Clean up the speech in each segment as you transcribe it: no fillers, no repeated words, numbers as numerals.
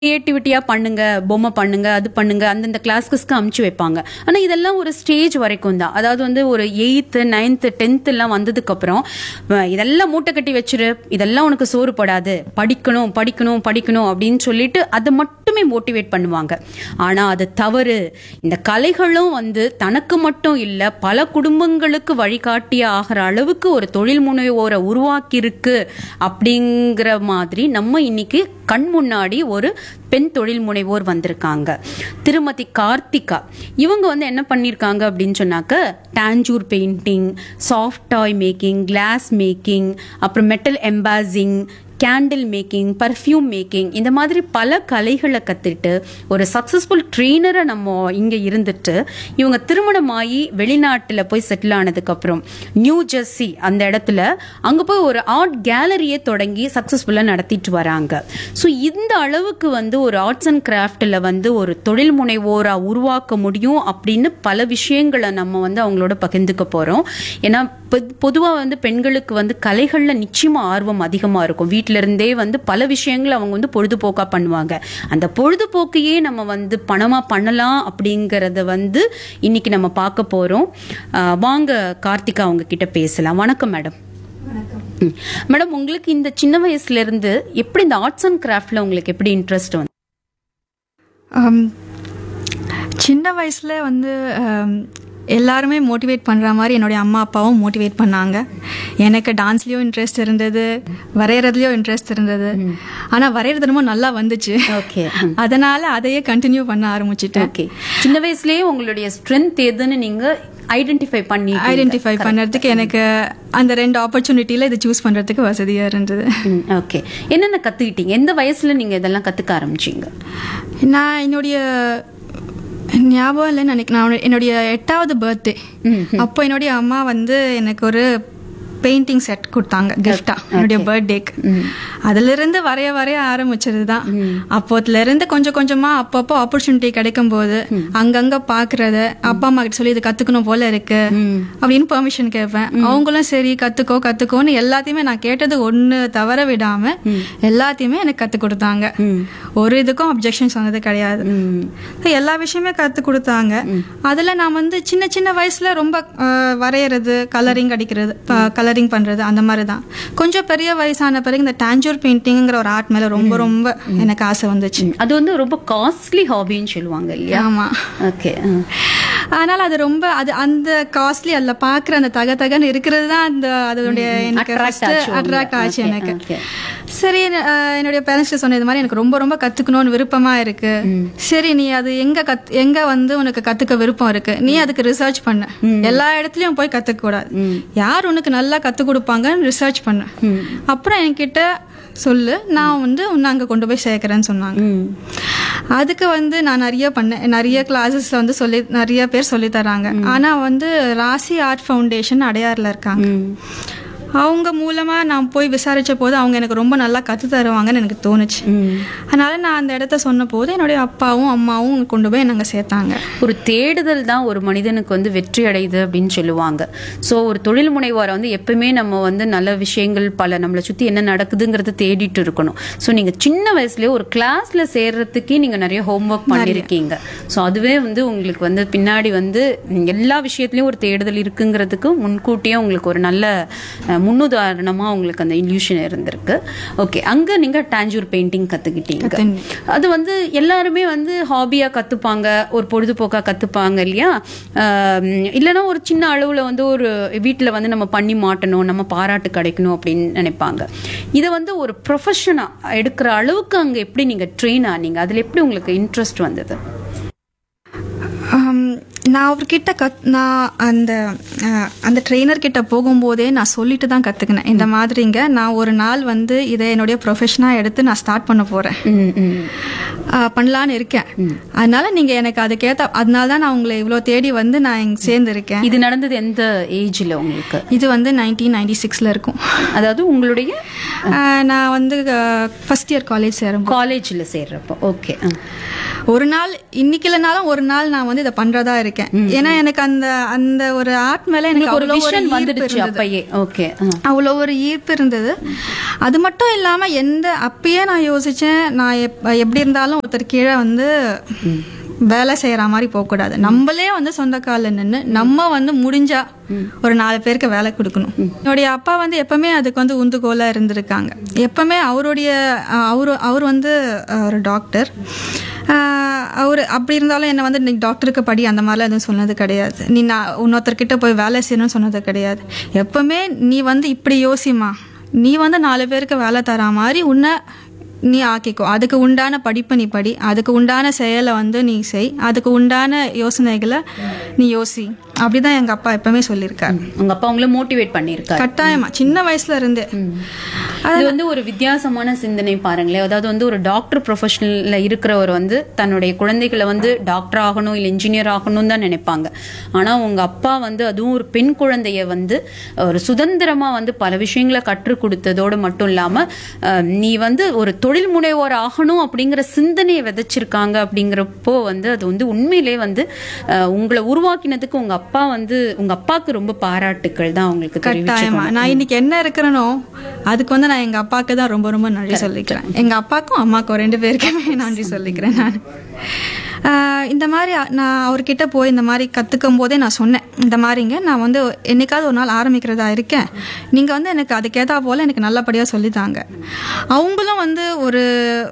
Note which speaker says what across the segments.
Speaker 1: கிரியேட்டிவிட்டியா பண்ணுங்க, பொம்மை பண்ணுங்க, அது பண்ணுங்க, அந்தந்த கிளாஸ்க்கு அமுச்சு வைப்பாங்க. ஆனா இதெல்லாம் ஒரு ஸ்டேஜ் வரைக்கும் தான். அதாவது வந்து ஒரு 8th 9th 10th எல்லாம் வந்ததுக்கு அப்புறம் இதெல்லாம் மூட்டை கட்டி வச்சிரு, இதெல்லாம் உனக்கு சோறு படாது, படிக்கணும் படிக்கணும் படிக்கணும் அப்படின்னு சொல்லிட்டு அதை மட்டுமே மோட்டிவேட் பண்ணுவாங்க. ஆனா அது தவறு. இந்த கலைகளும் வந்து தனக்கு மட்டும் இல்ல, பல குடும்பங்களுக்கு வழிகாட்டிய ஆகிற அளவுக்கு ஒரு தொழில் முனைவோரை உருவாக்கி இருக்கு அப்படிங்கிற மாதிரி நம்ம இன்னைக்கு கண் முன்னாடி ஒரு பெண் தொழில் முனைவோர் வந்திருக்காங்க, திருமதி கார்த்திகா. இவங்க வந்து என்ன பண்ணிருக்காங்க அப்படின்னு சொன்னாக்க, டான்ஜூர் பெயிண்டிங், சாஃப்ட் டாய் மேக்கிங், கிளாஸ் மேக்கிங், அப்புறம் metal embossing, candle making, perfume making, இந்த மாதிரி பல கலைகளை கத்துட்டு ஒரு சக்சஸ்ஃபுல் ட்ரெயினரை நம்ம இங்க இருந்துட்டு இவங்க திருமணமாகி வெளிநாட்டுல போய் செட்டில் ஆனதுக்கு அப்புறம் நியூ ஜெர்சி அந்த இடத்துல அங்க போய் ஒரு ஆர்ட் கேலரியை தொடங்கி சக்சஸ்ஃபுல்லா நடத்திட்டு வராங்க. ஸோ இந்த அளவுக்கு வந்து ஒரு ஆர்ட்ஸ் அண்ட் கிராஃப்ட்ல வந்து ஒரு தொழில் முனைவோரா உருவாக்க முடியும் அப்படின்னு பல விஷயங்களை நம்ம வந்து அவங்களோட பகிர்ந்துக்க போறோம். ஏன்னா பொதுவாக வந்து பெண்களுக்கு வந்து கலைகளில் நிச்சயமா ஆர்வம் அதிகமாக இருக்கும். வீட்டில இருந்தே வந்து பல விஷயங்கள் அவங்க வந்து பொழுதுபோக்கா பண்ணுவாங்க. அந்த பொழுதுபோக்கையே நம்ம வந்து பணமா பண்ணலாம் அப்படிங்கறத வந்து இன்னைக்கு நம்ம பார்க்க போறோம். வாங்க கார்த்திகா அவங்க கிட்ட பேசலாம். வணக்கம் மேடம். மேடம், உங்களுக்கு இந்த சின்ன வயசுல இருந்து எப்படி இந்த ஆர்ட்ஸ் அண்ட் கிராஃப்ட்ல உங்களுக்கு எப்படி இன்ட்ரெஸ்ட் வந்து?
Speaker 2: சின்ன வயசில் வந்து எல்லாருமே மோட்டிவேட் பண்ணுற மாதிரி என்னுடைய அம்மா அப்பாவும் மோட்டிவேட் பண்ணாங்க. எனக்கு டான்ஸ்லேயும் இன்ட்ரெஸ்ட் இருந்தது, வரைகிறதுலையும் இன்ட்ரெஸ்ட் இருந்தது. ஆனால் வரைகிறது ரொம்ப நல்லா வந்துச்சு.
Speaker 1: ஓகே,
Speaker 2: அதனால் அதையே கண்டினியூ பண்ண ஆரம்பிச்சிட்டேன்.
Speaker 1: ஓகே, சின்ன வயசுலேயே உங்களுடைய ஸ்ட்ரென்த் எதுன்னு நீங்கள் ஐடென்டிஃபை
Speaker 2: பண்ணுறதுக்கு எனக்கு அந்த 2 ஆப்பர்ச்சுனிட்டியில் இது சூஸ் பண்ணுறதுக்கு வசதியாக இருந்தது.
Speaker 1: ஓகே, என்னென்ன கற்றுக்கிட்டீங்க? எந்த வயசில் நீங்கள் இதெல்லாம் கற்றுக்க ஆரம்பிச்சிங்க?
Speaker 2: நான் என்னுடைய ஞாபகம் இல்லைன்னு நினைக்கிறேன். நான் என்னுடைய 8வது பர்த்டே அப்போ என்னுடைய அம்மா வந்து எனக்கு ஒரு பெயிண்டிங் செட் கொடுத்தாங்க கிஃப்டா என்னுடைய பர்த்டேக்கு. அதிலிருந்து வரைய ஆரம்பிச்சது தான். அப்போதுலேருந்து கொஞ்சம் கொஞ்சமாக அப்பப்போ ஆப்பர்ச்சுனிட்டி கிடைக்கும் போது அங்கங்கே பார்க்கறது, அப்பா அம்மா கிட்ட சொல்லி இது கற்றுக்கணும் போல இருக்கு அப்படின்னு பெர்மிஷன் கேட்பேன். அவங்களும் சரி கற்றுக்கோன்னு எல்லாத்தையுமே நான் கேட்டது ஒன்று தவற விடாமல் எல்லாத்தையுமே எனக்கு கற்றுக் கொடுத்தாங்க. ஒரு இதுக்கும் அப்ஜெக்ஷன் சொன்னது கிடையாது. எல்லா விஷயமே கற்றுக் கொடுத்தாங்க. அதில் நான் வந்து சின்ன சின்ன வயசில் ரொம்ப வரைகிறது, கலரிங் அடிக்கிறது, கலரிங் பண்ணுறது அந்த மாதிரி தான். கொஞ்சம் பெரிய வயசான பிறகு இந்த டான்ஜூர் பெயிண்டிங்கிற ஒரு ஆர்ட் மேலே ரொம்ப ரொம்ப எனக்கு ஆசை வந்துச்சு.
Speaker 1: அது வந்து ரொம்ப காஸ்ட்லி ஹாபின்னு சொல்லுவாங்க இல்லையா?
Speaker 2: ஆமாம்.
Speaker 1: ஓகே.
Speaker 2: ஆனால் அது ரொம்ப அந்த காஸ்ட்லி அதில் பார்க்குற அந்த தகன்னு இருக்கிறது தான் அந்த அதனுடைய எனக்கு அட்ராக்ட் ஆச்சு எனக்கு. சரி, என்னுடைய பேரண்ட்ஸ்க்கு சொன்ன இது மாதிரி எனக்கு ரொம்ப ரொம்ப கற்றுக்கணும்னு விருப்பமாக இருக்கு. சரி, நீ அது எங்கே வந்து உனக்கு கற்றுக்க விருப்பம் இருக்கு, நீ அதுக்கு ரிசர்ச் பண்ண. எல்லா இடத்துலையும் போய் கற்றுக்க கூடாது, யார் உனக்கு நல்லா கற்றுக் கொடுப்பாங்கன்னு ரிசர்ச் பண்ண. அப்புறம் என்கிட்ட சொல்லு, நான் வந்து உன்னை அங்கே கொண்டு போய் சேர்க்குறேன்னு சொன்னாங்க. அதுக்கு வந்து நான் நிறைய கிளாஸஸ் வந்து நிறைய பேர் சொல்லி தராங்க. ஆனால் வந்து ராசி ஆர்ட் ஃபவுண்டேஷன் அடையாறில் இருக்காங்க. அவங்க மூலமாக நான் போய் விசாரித்த போது அவங்க எனக்கு ரொம்ப நல்லா கற்று தருவாங்கன்னு எனக்கு தோணுச்சு. அதனால் நான் அந்த இடத்த சொன்ன போது என்னுடைய அப்பாவும் அம்மாவும் கொண்டு போய் நாங்கள் சேர்த்தாங்க.
Speaker 1: ஒரு தேடுதல் தான் ஒரு மனிதனுக்கு வந்து வெற்றி அடையுது அப்படின்னு சொல்லுவாங்க. ஸோ ஒரு தொழில் முனைவோரை வந்து எப்பவுமே நம்ம வந்து நல்ல விஷயங்கள் பல நம்மளை சுற்றி என்ன நடக்குதுங்கிறத தேடிட்டு இருக்கணும். ஸோ நீங்கள் சின்ன வயசுலேயே ஒரு கிளாஸில் சேர்றதுக்கே நீங்கள் நிறைய ஹோம்ஒர்க் பண்ணியிருக்கீங்க. ஸோ அதுவே வந்து உங்களுக்கு வந்து பின்னாடி வந்து எல்லா விஷயத்துலையும் ஒரு தேடுதல் இருக்குங்கிறதுக்கு முன்கூட்டியே உங்களுக்கு ஒரு நல்ல முன்னுதாரணமா உங்களுக்கு அந்த இல்யூஷன் இருந்திருக்கு. ஓகே, அங்க நீங்க டான்ஜூர் பெயிண்டிங் கத்துக்கிட்டீங்க. அது வந்து எல்லாருமே வந்து ஹாபியா கத்துப்பாங்க, ஒரு பொழுதுபோக்கா கத்துப்பாங்க இல்லையா? இல்லைன்னா ஒரு சின்ன அளவுல வந்து ஒரு வீட்டுல வந்து நம்ம பண்ணி மாட்டணும், நம்ம பாராட்டு கிடைக்கணும் அப்படின்னு நினைப்பாங்க. இதை வந்து ஒரு ப்ரொஃபஷனா எடுக்கிற அளவுக்கு அங்க எப்படி நீங்க ட்ரெயின் ஆனீங்க? அதுல எப்படி உங்களுக்கு இன்ட்ரெஸ்ட் வந்தது?
Speaker 2: நான் அவர்கிட்ட நான் அந்த ட்ரெயினர்கிட்ட போகும்போதே நான் சொல்லிட்டு தான் கற்றுக்கினேன். இந்த மாதிரிங்க நான் ஒரு நாள் வந்து இதை என்னுடைய ப்ரொஃபஷனாக எடுத்து நான் ஸ்டார்ட் பண்ண போகிறேன், பண்ணலான்னு இருக்கேன். அதனால நீங்கள் எனக்கு அதுக்கேற்ற, அதனால தான் நான் உங்களை இவ்வளோ தேடி வந்து நான் இங்கே சேர்ந்துருக்கேன்.
Speaker 1: இது நடந்தது எந்த ஏஜில் உங்களுக்கு?
Speaker 2: இது வந்து 1996 இருக்கும்.
Speaker 1: அதாவது உங்களுடைய
Speaker 2: நான் வந்து ஃபர்ஸ்ட் இயர்
Speaker 1: காலேஜில் சேர்றப்போ. ஓகே.
Speaker 2: ஒரு நாள் இன்னைக்கு இல்லைனாலும் ஒரு நாள் நான் வந்து இதை பண்றதா இருக்கேன். ஏன்னா எனக்கு அந்த ஒரு ஆர்ட் மேல எனக்கு
Speaker 1: ஒரு விஷன் வந்துடுச்சு அப்பயே. ஓகே,
Speaker 2: அவ்வளோ ஒரு ஈர்ப்பு இருந்தது. அது மட்டும் இல்லாம அப்பயே நான் யோசிச்சேன், நான் எப்படி இருந்தாலும் இருந்தாலும் ஒருத்தர் கீழே வந்து வேலை செய்யற மாதிரி போகக்கூடாது. நம்மளே வந்து சொந்த காலில் நின்று நம்ம வந்து முடிஞ்சா ஒரு 4 பேருக்கு வேலை கொடுக்கணும். என்னுடைய அப்பா வந்து எப்பவுமே அதுக்கு வந்து உந்துகோலா இருந்திருக்காங்க. எப்பவுமே அவர் வந்து ஒரு டாக்டர். அவர் அப்படி இருந்தாலும் என்னை வந்து நீ டாக்டருக்கு படி அந்த மாதிரிலாம் எதுவும் சொன்னது கிடையாது. நீ நான் இன்னொருத்தர்கிட்ட போய் வேலை செய்யணும்னு சொன்னது கிடையாது. எப்பவுமே நீ வந்து இப்படி யோசிமா, நீ வந்து 4 பேருக்கு வேலை தரா மாதிரி உன்னை நீ ஆக்கிக்கோ. அதுக்கு உண்டான படிப்பு நீ படி, அதுக்கு உண்டான செயலை வந்து நீ செய், அதுக்கு உண்டான யோசனைகளை நீ யோசி. அப்படிதான் எங்க அப்பா எப்பவுமே சொல்லியிருக்காரு.
Speaker 1: உங்க அப்பா உங்களை மோட்டிவேட் பண்ணிருக்காரு
Speaker 2: கட்டாயமா, சின்ன வயசுல இருந்தே.
Speaker 1: அது வந்து ஒரு வித்தியாசமான சிந்தனை பாருங்களேன். அதாவது வந்து ஒரு டாக்டர் ப்ரொஃபஷனல்ல இருக்கிறவர் வந்து தன்னுடைய குழந்தைகளை வந்து டாக்டர் ஆகணும் இல்ல இன்ஜினியர் ஆகணும் தான் நினைப்பாங்க. ஆனா உங்க அப்பா வந்து அதுவும் ஒரு பெண் குழந்தைய வந்து ஒரு சுதந்திரமா வந்து பல விஷயங்களை கற்றுக் கொடுத்ததோடு மட்டும் இல்லாம நீ வந்து ஒரு தொழில் முனைவோர் ஆகணும் அப்படிங்கிற சிந்தனையை விதைச்சிருக்காங்க. அப்படிங்கிறப்போ வந்து அது வந்து உண்மையிலே வந்து உங்களை உருவாக்கினதுக்கு உங்க அப்பா வந்து உங்க அப்பாவுக்கு ரொம்ப பாராட்டுக்கள் தான் உங்களுக்கு.
Speaker 2: கட்டாயமா நான் இன்னைக்கு என்ன இருக்கிறேனோ அதுக்கு வந்து நான் எங்க அப்பாவுக்கு தான் ரொம்ப ரொம்ப நன்றி சொல்லிக்கிறேன். எங்க அப்பாக்கும் அம்மாக்கும் 2 பேருக்குமே நன்றி சொல்லிக்கிறேன். நான் இந்த மாதிரி நான் அவர்கிட்ட போய் இந்த மாதிரி கற்றுக்கும் போதே நான் சொன்னேன், இந்த மாதிரிங்க நான் வந்து என்னைக்காவது ஒரு நாள் ஆரம்பிக்கிறதா இருக்கேன், நீங்கள் வந்து எனக்கு அதுக்கேற்றா போல் எனக்கு நல்லபடியாக சொல்லித்தாங்க. அவங்களும் வந்து ஒரு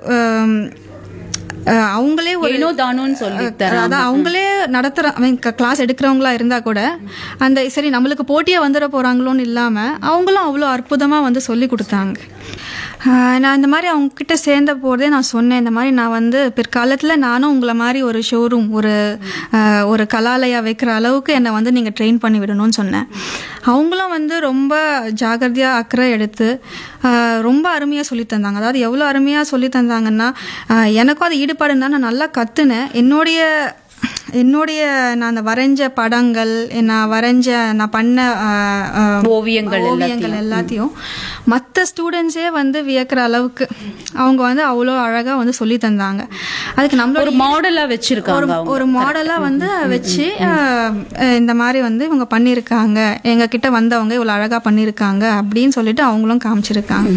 Speaker 2: அவங்களே அதான் அவங்களே நடத்துற கிளாஸ் எடுக்கிறவங்களா இருந்தா கூட அந்த சரி நம்மளுக்கு போட்டியா வந்துட போறாங்களோன்னு இல்லாம அவங்களும் அவ்வளோ அற்புதமா வந்து சொல்லி கொடுத்தாங்க. நான் இந்த மாதிரி அவங்க கிட்ட சேர்ந்த போதே நான் சொன்னேன், இந்த மாதிரி நான் வந்து பிற்காலத்தில் நானும் உங்களை மாதிரி ஒரு ஷோரூம் ஒரு கலாலயா வைக்கிற அளவுக்கு என்னை வந்து நீங்கள் ட்ரெயின் பண்ணி விடணும்னு சொன்னேன். அவங்களும் வந்து ரொம்ப ஜாகிரதையாக அக்கறை எடுத்து ரொம்ப அருமையாக சொல்லி தந்தாங்க. அதாவது எவ்வளோ அருமையாக சொல்லி தந்தாங்கன்னா எனக்கும் அது ஈடுபாடு இருந்தால் நான் நல்லா கற்றுனேன். என்னுடைய நான் அந்த வரைஞ்ச படங்கள், நான் பண்ண
Speaker 1: ஓவியங்கள்
Speaker 2: எல்லாத்தையும் மற்ற ஸ்டூடெண்ட்ஸே வந்து வியக்கிற அளவுக்கு அவங்க வந்து அவ்வளோ அழகா வந்து சொல்லி தந்தாங்க. அதுக்கு நம்ம
Speaker 1: ஒரு மாடலா வச்சிருக்காங்க,
Speaker 2: ஒரு மாடலா வந்து வச்சு இந்த மாதிரி வந்து இவங்க பண்ணியிருக்காங்க, எங்க கிட்ட வந்தவங்க இவ்வளோ அழகா பண்ணியிருக்காங்க அப்படின்னு சொல்லிட்டு அவங்களும் காமிச்சிருக்காங்க.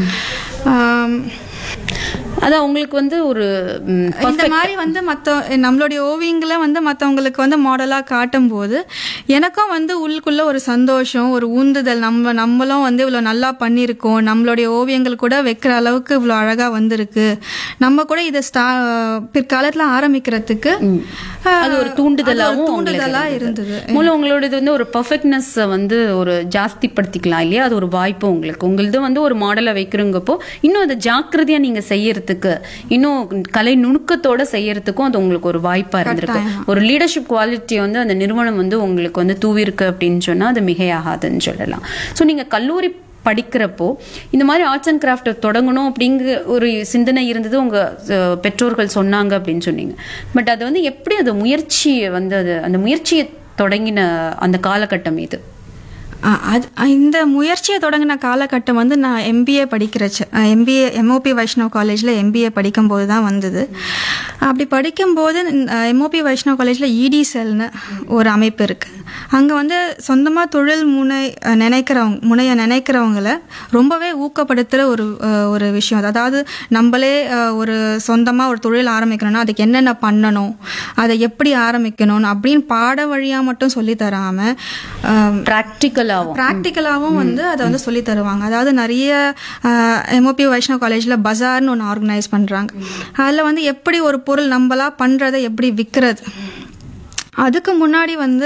Speaker 1: அதான் உங்களுக்கு வந்து ஒரு
Speaker 2: இந்த மாதிரி வந்து நம்மளுடைய ஓவியங்களை வந்து மற்றவங்களுக்கு வந்து மாடலாக காட்டும் போது எனக்கும் வந்து உள்ளுக்குள்ள ஒரு சந்தோஷம், ஒரு ஊந்துதல். நம்மளும் வந்து இவ்வளோ நல்லா பண்ணியிருக்கோம், நம்மளுடைய ஓவியங்கள் கூட வைக்கிற அளவுக்கு இவ்வளோ அழகாக வந்திருக்கு, நம்ம கூட இதை பிற்காலத்தில் ஆரம்பிக்கிறதுக்கு
Speaker 1: அது ஒரு தூண்டுதலா
Speaker 2: இருந்தது.
Speaker 1: மூலம் உங்களோடது வந்து ஒரு பர்ஃபெக்ட்னஸ் வந்து ஒரு ஜாஸ்தி படுத்திக்கலாம் இல்லையா? அது ஒரு வாய்ப்பு உங்களது வந்து ஒரு மாடலை வைக்கிறங்கப்போ இன்னும் அதை ஜாக்கிரதையா நீங்க செய்யறதுக்கு, இன்னும் கலை நுணுக்கத்தோட செய்யறதுக்கும் அது உங்களுக்கு ஒரு வாய்ப்பா இருந்திருக்கு. ஒரு லீடர்ஷிப் குவாலிட்டி வந்து அந்த நிறுவனம் வந்து உங்களுக்கு வந்து தூவிருக்கு அப்படின்னு சொன்னா அது மிகையாகாதுன்னு சொல்லலாம். ஸோ நீங்க கல்லூரி படிக்கிறப்போ இந்த மாதிரி ஆர்ட்ஸ் அண்ட் கிராஃப்ட் தொடங்கணும் அப்படிங்கிற ஒரு சிந்தனை இருந்தது, உங்க பெற்றோர்கள் சொன்னாங்க அப்படின்னு சொன்னீங்க. பட் அது வந்து எப்படி அது முயற்சியை வந்து அந்த முயற்சியை தொடங்கின அந்த காலகட்டம் இது?
Speaker 2: இந்த முயற்சியை தொடங்கின காலகட்டம் வந்து நான் எம்பிஏ MOP வைஷ்ணவ் காலேஜில் எம்பிஏ படிக்கும்போது தான் வந்தது. அப்படி படிக்கும்போது MOP வைஷ்ணவ் காலேஜில் ED செல்னு ஒரு அமைப்பு இருக்குது. அங்கே வந்து சொந்தமாக தொழில் முனைய நினைக்கிறவங்களை ரொம்பவே ஊக்கப்படுத்துகிற ஒரு விஷயம். அதாவது நம்மளே ஒரு சொந்தமாக ஒரு தொழில் ஆரம்பிக்கணும்னா அதுக்கு என்னென்ன பண்ணணும், அதை எப்படி ஆரம்பிக்கணும் அப்படின்னு பாட வழியாக மட்டும் சொல்லி தராமல் ப்ராக்டிக்கலாகவும் வந்து அதை வந்து சொல்லி தருவாங்க. அதாவது நிறைய MOP வைஷ்ணவ் காலேஜில் பஜார்னு ஒன்று ஆர்கனைஸ் பண்ணுறாங்க. அதில் வந்து எப்படி ஒரு பொருள் நம்மளா பண்ணுறதை எப்படி விற்கிறது, அதுக்கு முன்னாடி வந்து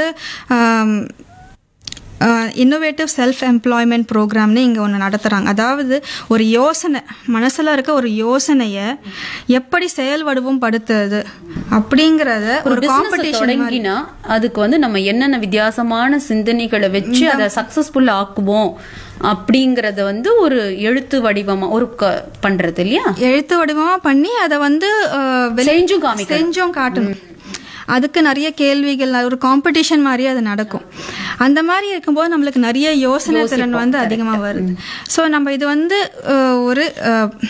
Speaker 2: இன்னோவேட்டிவ் செல்ஃப் எம்ப்ளாய்மெண்ட் ப்ரோக்ராம்னு இங்கே ஒன்று நடத்துகிறாங்க. அதாவது ஒரு யோசனை மனசில் இருக்க ஒரு யோசனையை எப்படி செயல் வடிவம் படுத்துறது அப்படிங்கிறத ஒரு காம்படிஷன்.
Speaker 1: அதுக்கு வந்து நம்ம என்னென்ன வித்தியாசமான சிந்தனைகளை வச்சு அதை சக்சஸ்ஃபுல் ஆக்குவோம் அப்படிங்கறத வந்து ஒரு எழுத்து வடிவமா பண்றது இல்லையா?
Speaker 2: எழுத்து வடிவமா பண்ணி அதை வந்து செஞ்சும் காட்டணும். அதுக்கு நிறைய கேள்விகள், ஒரு காம்படிஷன் மாதிரி அது நடக்கும். அந்த மாதிரி இருக்கும்போது நம்மளுக்கு நிறைய யோசனை திறன் வந்து அதிகமாக வருது. ஸோ நம்ம இது வந்து ஒரு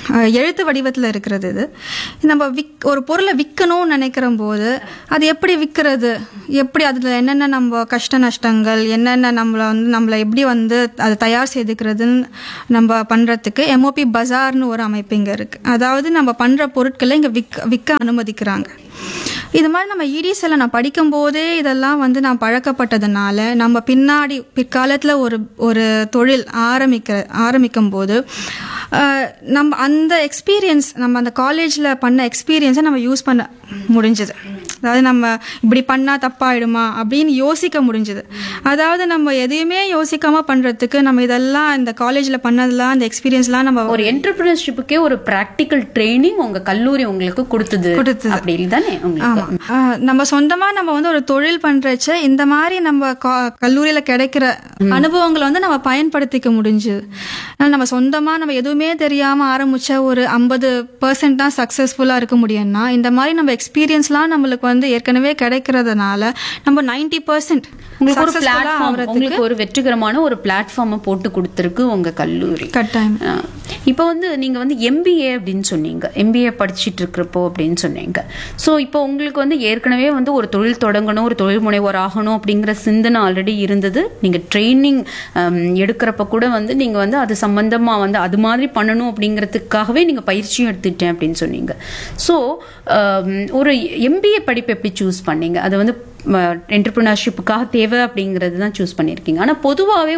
Speaker 2: எழுத்து வடிவத்தில் இருக்கிறது. இது நம்ம ஒரு பொருளை விற்கணும்னு நினைக்கிற போது அது எப்படி விற்கிறது, எப்படி அதில் என்னென்ன நம்ம கஷ்ட நஷ்டங்கள், என்னென்ன நம்மளை எப்படி அதை தயார் செய்துக்கிறதுன்னு நம்ம பண்ணுறதுக்கு எம்ஓபி பஜார்னு ஒரு அமைப்பு இங்கே இருக்குது. அதாவது நம்ம பண்ணுற பொருட்களை இங்கே விற்க அனுமதிக்கிறாங்க. இது மாதிரி நம்ம இடிசில நான் படிக்கும்போதே இதெல்லாம் நான் பழக்கப்பட்டதுனால நம்ம பிற்காலத்தில் ஒரு தொழில் ஆரம்பிக்கும் போது நம்ம அந்த எக்ஸ்பீரியன்ஸ், நம்ம அந்த காலேஜில் பண்ண எக்ஸ்பீரியன்ஸை நம்ம யூஸ் பண்ண முடிஞ்சது. அதாவது நம்ம இப்படி பண்ணால் தப்பாயிடுமா அப்படின்னு யோசிக்க முடிஞ்சது. அதாவது நம்ம எதையுமே யோசிக்காம பண்ணுறதுக்கு நம்ம இதெல்லாம் இந்த காலேஜில் பண்ணதெல்லாம் அந்த எக்ஸ்பீரியன்ஸ்லாம் நம்ம
Speaker 1: ஒரு என்டர்பிரினர்ஷிப்புக்கே ஒரு ப்ராக்டிக்கல் ட்ரைனிங் உங்கள் கல்லூரி உங்களுக்கு கொடுத்தது அப்படி தானே?
Speaker 2: நம்ம சொந்தமாக நம்ம ஒரு தொழில் பண்ணுறச்ச இந்த மாதிரி நம்ம கல்லூரியில் கிடைக்கிற அனுபவங்களை நம்ம பயன்படுத்திக்க முடிஞ்சுது. நம்ம சொந்தமாக நம்ம எதுவுமே தெரியாமல் ஆரம்பிச்ச ஒரு 50% தான் சக்ஸஸ்ஃபுல்லாக இருக்க முடியும்னா, இந்த மாதிரி நம்ம எக்ஸ்பீரியன்ஸ்லாம் நம்மளுக்கு ஏற்கனவே கிடைக்கிறதுனால நம்ம 90%
Speaker 1: உங்களுக்கு ஒரு வெற்றிகரமான ஒரு பிளாட்ஃபார்ம் போட்டு கொடுத்துருக்கு உங்க கல்லூரி.
Speaker 2: கட்டாயம்.
Speaker 1: இப்போ நீங்க எம்பிஏ அப்படின்னு சொன்னீங்க, எம்பிஏ படிச்சுட்டு இருக்கிறப்போ அப்படின்னு சொன்னீங்க. ஸோ இப்போ உங்களுக்கு ஏற்கனவே ஒரு தொழில் தொடங்கணும், ஒரு தொழில் முனைவோர் ஆகணும் அப்படிங்கிற சிந்தனை ஆல்ரெடி இருந்தது. நீங்க ட்ரைனிங் எடுக்கிறப்ப கூட நீங்க அது சம்பந்தமா அது மாதிரி பண்ணணும் அப்படிங்கிறதுக்காகவே நீங்க பயிற்சியும் எடுத்துட்டேன் அப்படின்னு சொன்னீங்க. ஸோ ஒரு எம்பிஏ படிப்பு எப்படி சூஸ் பண்ணீங்க? அது என்டர்பிரினர்ஷிப்புக்காக தேவை அப்படிங்கிறது தான் சூஸ் பண்ணியிருக்கீங்க. ஆனால் பொதுவாகவே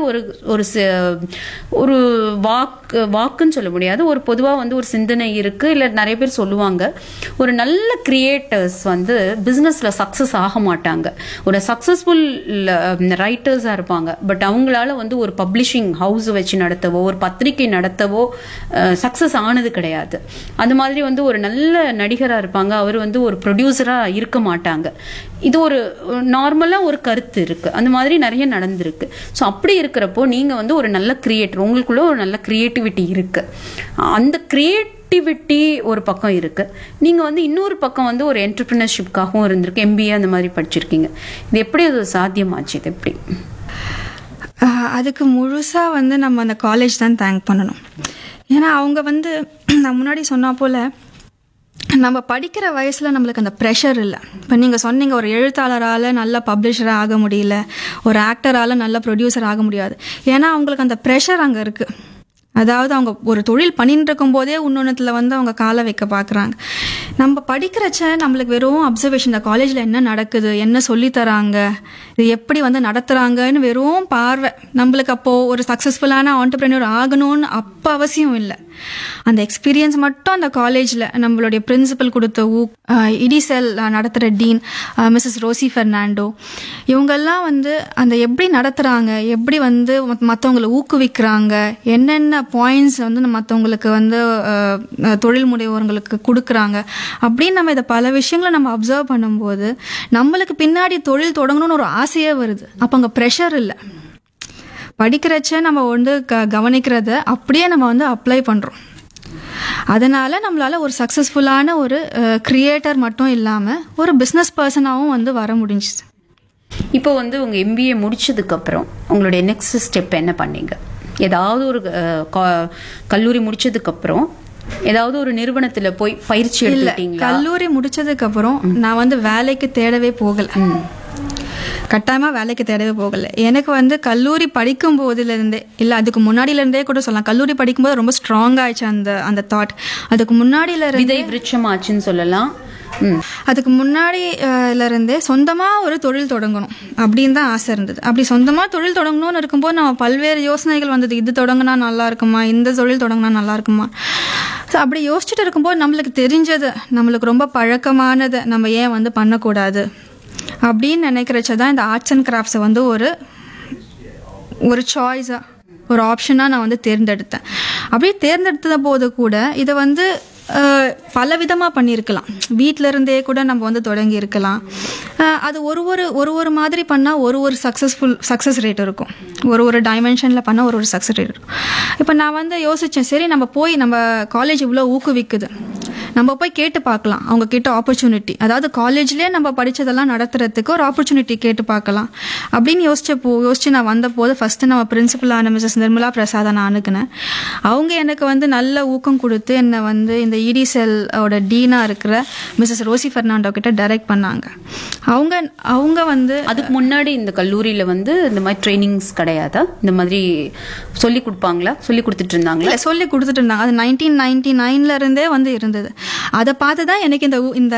Speaker 1: ஒரு வாக்குன்னு சொல்ல முடியாது, ஒரு பொதுவாக ஒரு சிந்தனை இருக்குது. இல்லை நிறைய பேர் சொல்லுவாங்க, ஒரு நல்ல கிரியேட்டர்ஸ் பிஸ்னஸில் சக்ஸஸ் ஆக மாட்டாங்க. ஒரு சக்ஸஸ்ஃபுல் ரைட்டர்ஸாக இருப்பாங்க, பட் அவங்களால ஒரு பப்ளிஷிங் ஹவுஸ் வச்சு நடத்தவோ ஒரு பத்திரிகை நடத்தவோ சக்ஸஸ் ஆனது கிடையாது. அந்த மாதிரி ஒரு நல்ல நடிகராக இருப்பாங்க, அவர் ஒரு ப்ரொடியூசராக இருக்க மாட்டாங்க. இது ஒரு நார்மலாக ஒரு கருத்து இருக்குது. அந்த மாதிரி நிறைய நடந்திருக்கு. ஸோ அப்படி இருக்கிறப்போ நீங்கள் ஒரு நல்ல கிரியேட்டர், உங்களுக்குள்ள ஒரு நல்ல கிரியேட்டிவிட்டி இருக்குது. அந்த கிரியேட்டிவிட்டி ஒரு பக்கம் இருக்குது. நீங்கள் இன்னொரு பக்கம் ஒரு என்டர்பிரினர்ஷிப்காகவும் இருந்திருக்கு, எம்பிஏ அந்த மாதிரி படிச்சிருக்கீங்க. இது எப்படி அது சாத்தியமாச்சு? இது எப்படி?
Speaker 2: அதுக்கு முழுசாக நம்ம அந்த காலேஜ் தான் தேங்க் பண்ணணும். ஏன்னா அவங்க நான் முன்னாடி சொன்னா போல் நம்ம படிக்கிற வயசில் நம்மளுக்கு அந்த ப்ரெஷர் இல்லை. இப்போ நீங்கள் சொன்னீங்க, ஒரு எழுத்தாளரால் நல்ல பப்ளிஷராக ஆக முடியல, ஒரு ஆக்டரால் நல்ல ப்ரொடியூசர் ஆக முடியாது. ஏன்னா அவங்களுக்கு அந்த ப்ரெஷர் அங்கே இருக்குது. அதாவது அவங்க ஒரு தொழில் பண்ணிட்டு இருக்கும் போதே இன்னொன்னுத்துல அவங்க காலை வைக்க பார்க்குறாங்க. நம்ம படிக்கிறச்ச நம்மளுக்கு வெறும் அப்சர்வேஷன், இந்த காலேஜில் என்ன நடக்குது, என்ன சொல்லித்தராங்க, இது எப்படி நடத்துகிறாங்கன்னு வெறும் பார்வை. நம்மளுக்கு அப்போது ஒரு சக்ஸஸ்ஃபுல்லான ஆண்டர்பிரினர் ஆகணும்னு அப்போ அவசியம் இல்லை. அந்த எக்ஸ்பீரியன்ஸ் மட்டும் அந்த காலேஜில் நம்மளுடைய பிரின்சிபல் கொடுத்த இடிசெல் நடத்துகிற டீன் மிஸ்ஸஸ் ரோசி பெர்னாண்டோ, இவங்கெல்லாம் அந்த எப்படி நடத்துகிறாங்க, எப்படி மற்றவங்களை ஊக்குவிக்கிறாங்க, என்னென்ன பாயிண்ட்ஸ் மற்றவங்களுக்கு தொழில் முனைவோர்களுக்கு கொடுக்குறாங்க அப்படின்னு நம்ம இதை பல விஷயங்களை நம்ம அப்சர்வ் பண்ணும்போது நம்மளுக்கு பின்னாடி தொழில் தொடங்கணும்னு ஒரு ஆசையே வருது. அப்போ அங்கே ப்ரெஷர் இல்லை. படிக்கிறச்ச நம்ம கவனிக்கிறத அப்படியே நம்ம அப்ளை பண்ணுறோம். அதனால நம்மளால ஒரு சக்ஸஸ்ஃபுல்லான ஒரு கிரியேட்டர் மட்டும் இல்லாமல் ஒரு பிஸ்னஸ் பர்சனாகவும் வர முடிஞ்சுது.
Speaker 1: இப்போ உங்க எம்பிஏ முடிச்சதுக்கு அப்புறம் உங்களுடைய நெக்ஸ்ட் ஸ்டெப் என்ன பண்ணீங்க? ஏதாவது ஒரு கல்லூரி முடிச்சதுக்கு அப்புறம் ஏதாவது ஒரு நிறுவனத்துல போய் பயிற்சி எடுத்துட்டீங்களா?
Speaker 2: கல்லூரி முடிச்சதுக்கு அப்புறம் நான் வேலைக்கு தேடவே போகல. கட்டாயமாக வேலைக்கு தேடவே போகலை. எனக்கு கல்லூரி படிக்கும் போதுலேருந்தே, இல்லை அதுக்கு முன்னாடியிலேருந்தே கூட சொல்லலாம், கல்லூரி படிக்கும்போது ரொம்ப ஸ்ட்ராங் ஆயிடுச்சு அந்த தாட். அதுக்கு முன்னாடியிலேருந்தே
Speaker 1: விருட்சமாச்சுன்னு சொல்லலாம்.
Speaker 2: அதுக்கு முன்னாடியிலேருந்தே சொந்தமாக ஒரு தொழில் தொடங்கணும் அப்படின்னு தான் ஆசை இருந்தது. அப்படி சொந்தமாக தொழில் தொடங்கணும்னு இருக்கும்போது நம்ம பல்வேறு யோசனைகள் வந்தது. இது தொடங்கினா நல்லா இருக்குமா, இந்த தொழில் தொடங்கினா நல்லா இருக்குமா. ஸோ அப்படி யோசிச்சுட்டு இருக்கும்போது நம்மளுக்கு தெரிஞ்சது, நம்மளுக்கு ரொம்ப பழக்கமானதை நம்ம ஏன் பண்ணக்கூடாது அப்படின்னு நினைக்கிறச்ச தான் இந்த ஆர்ட்ஸ் அண்ட் கிராஃப்ட்ஸை ஒரு சாய்ஸாக, ஒரு ஆப்ஷனாக நான் தேர்ந்தெடுத்தேன். அப்படியே தேர்ந்தெடுத்த போது கூட இதை பல விதமாக பண்ணியிருக்கலாம். வீட்டில இருந்தே கூட நம்ம தொடங்கி இருக்கலாம். அது ஒரு மாதிரி பண்ணால் ஒரு சக்ஸஸ் ரேட் இருக்கும். ஒரு டைமென்ஷனில் பண்ணால் ஒரு சக்ஸஸ் ரேட் இருக்கும். இப்போ நான் யோசித்தேன், சரி நம்ம போய் நம்ம காலேஜ் இவ்வளோ ஊக்குவிக்குது, நம்ம போய் கேட்டு பார்க்கலாம் அவங்க கிட்ட ஆப்பர்ச்சுனிட்டி, அதாவது காலேஜ்லேயே நம்ம படிச்சதெல்லாம் நடத்துறதுக்கு ஒரு ஆப்பர்ச்சுனிட்டி கேட்டு பார்க்கலாம் அப்படின்னு யோசிச்சு நான் வந்தபோது ஃபர்ஸ்ட் நம்ம பிரின்சிபலான மிஸ்ஸஸ் நிர்மலா பிரசாதை நான் அணுகுனேன். அவங்க எனக்கு வந்து நல்ல ஊக்கம் கொடுத்து என்னை வந்து இந்த இடி செல்லோட டீனா இருக்கிற மிஸ்ஸஸ் ரோசி பெர்னாண்டோ கிட்ட டைரக்ட் பண்ணாங்க. அவங்க வந்து
Speaker 1: அதுக்கு முன்னாடி இந்த கல்லூரியில வந்து இந்த மாதிரி ட்ரைனிங்ஸ் கிடையாதா? இந்த மாதிரி சொல்லி கொடுப்பாங்களா, சொல்லி கொடுத்துட்டு இருந்தாங்களா?
Speaker 2: சொல்லி கொடுத்துட்டு இருந்தாங்க. அது 1999 இருந்தே வந்து இருந்தது. அதை பார்த்து தான் எனக்கு இந்த